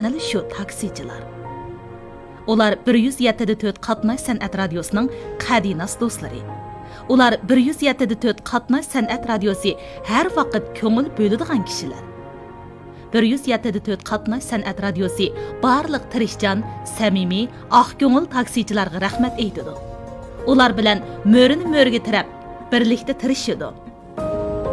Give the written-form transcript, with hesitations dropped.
әнәл şu taksichilar. Ular 107.4 Qatnash san'at radiosining qadinas do'stlari. Ular 107.4 Qatnash san'at radiosi har vaqt ko'ngil bo'ladigan kishilar. 107.4 Qatnash san'at radiosi barliq tirishchan, samimiy, oq ko'ngil taksichilarga rahmat aytadi. Ular bilan mo'rini mo'rga tirab, birlikda tirishadi.